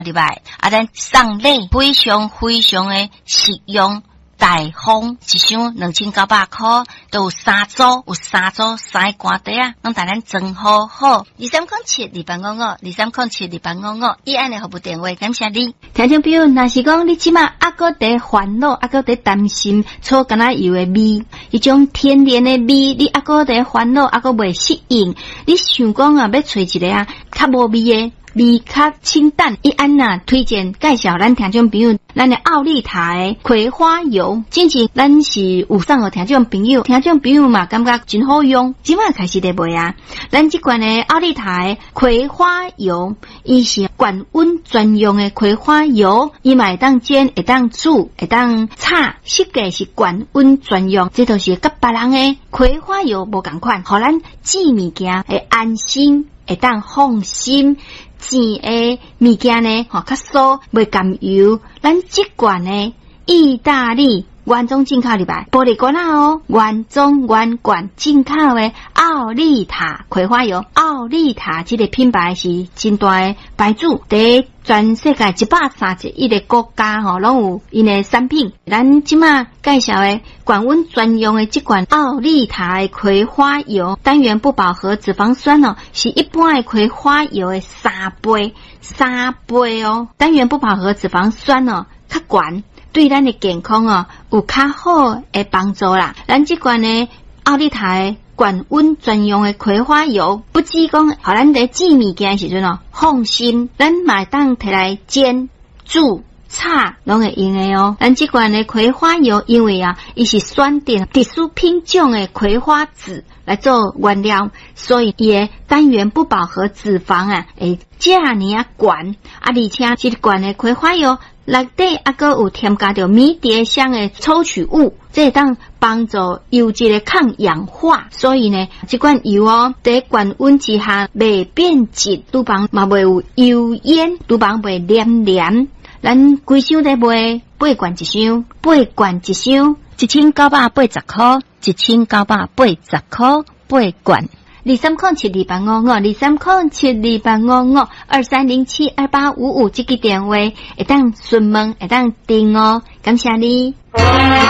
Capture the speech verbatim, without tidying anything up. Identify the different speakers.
Speaker 1: 礼拜啊，咱送礼非常非常的实用。大方一箱两千九百块，都有三组，有三组三个寒袋啊，拢带咱装好好。二三空七二八五五，二三空七二八五五，以安尼服务电话，感谢你。
Speaker 2: 听众朋友，若是讲你即马还搁在烦恼，还搁在担心炒橄榄油的味，迄种天然的味，你还搁在烦恼，还搁未适应，你想讲啊，要找一个啊较无味的。味较清淡，一安呐推荐介绍咱听众朋友，咱的奥利塔的葵花油，之前咱是有送互听众朋友，听众朋友嘛感觉真好用，即摆开始在卖啊。咱即款的奥利塔的葵花油，伊是高温专用的葵花油，伊嘛会当煎，会当煮，会当炒，设计是高温专用，这都是甲别人的葵花油无共款，互咱煮物件会安心，会当放心。甜的物件呢，吼较酥，袂甘油。咱即罐呢，意大利原装进口入来，玻璃罐啊哦，原装原罐进口的奥利塔葵花油。奥利塔这个品牌是真大的牌子，伫全世界一百三十一个国家吼，拢有因的产品。咱即马介绍的高温专用的这款奥利塔的葵花油，单元不饱和脂肪酸哦，是一般的葵花油的三倍，三倍哦。单元不饱和脂肪酸哦，较悬，对咱的健康哦有较好的帮助啦。咱这款呢奥利塔的高温专用的葵花油，不止讲，互咱在煮物件时阵哦放心，咱嘛当摕来煎、煮、炒，拢会用的哦。咱这款的葵花油，因为啊，伊是选定特殊品种的葵花籽来做原料，所以伊的单元不饱和脂肪啊，会这样啊悬啊，而且这罐的葵花油内底还阁有添加着迷迭香的抽取物，这当帮助油质的抗氧化。所以呢，这款油哦，在高温之下袂变质，厨房嘛袂有油烟，厨房袂黏黏。咱规箱在卖八罐一箱，八罐一箱，一千九百八十块，一千九百八十块，八罐。二三空七二八五五，二三空七二八五五，二三零七二八五五，这个电话会当询问，会当订哦，感谢你。